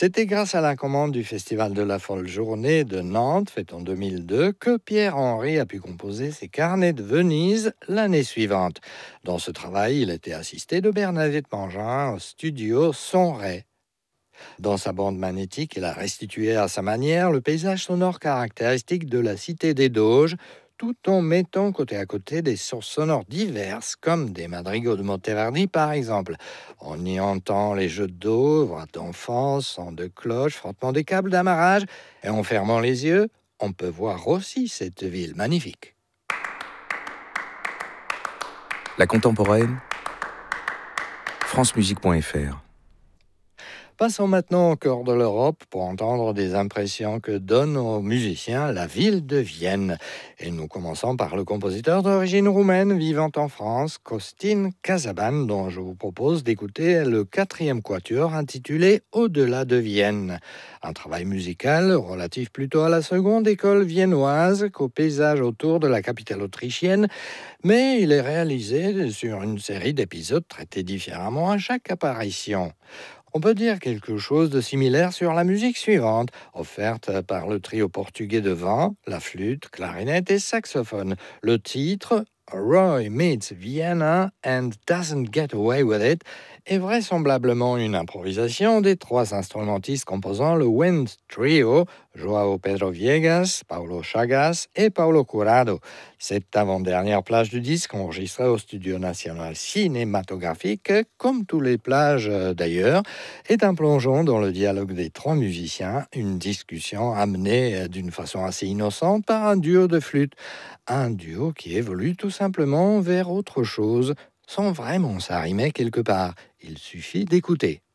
C'était grâce à la commande du Festival de la Folle Journée de Nantes, fait en 2002, que Pierre-Henry a pu composer ses carnets de Venise l'année suivante. Dans ce travail, il était assisté de Bernadette Mangin au studio Son Ré. Dans sa bande magnétique, il a restitué à sa manière le paysage sonore caractéristique de la cité des Doges, tout en mettant côté à côté des sources sonores diverses, comme des madrigaux de Monteverdi par exemple. On y entend les jeux d'eau, voix d'enfants, sons de cloches, frottement des câbles d'amarrage, et en fermant les yeux, on peut voir aussi cette ville magnifique. La contemporaine, francemusique.fr. Passons maintenant au cœur de l'Europe pour entendre des impressions que donne aux musiciens la ville de Vienne. Et nous commençons par le compositeur d'origine roumaine vivant en France, Costin Casaban, dont je vous propose d'écouter le 4e quatuor intitulé Au-delà de Vienne. Un travail musical relatif plutôt à la seconde école viennoise qu'au paysage autour de la capitale autrichienne, mais il est réalisé sur une série d'épisodes traités différemment à chaque apparition. On peut dire quelque chose de similaire sur la musique suivante, offerte par le trio portugais de vent, la flûte, clarinette et saxophone. Le titre, Roy meets Vienna and doesn't get away with it, est vraisemblablement une improvisation des 3 instrumentistes composant le Wind Trio, Joao Pedro Viegas, Paulo Chagas et Paulo Curado. Cette avant-dernière plage du disque, enregistrée au Studio National Cinématographique, comme tous les plages d'ailleurs, est un plongeon dans le dialogue des 3 musiciens, une discussion amenée d'une façon assez innocente par un duo de flûte. Un duo qui évolue tout simplement vers autre chose, sans vraiment s'arrimer quelque part. Il suffit d'écouter.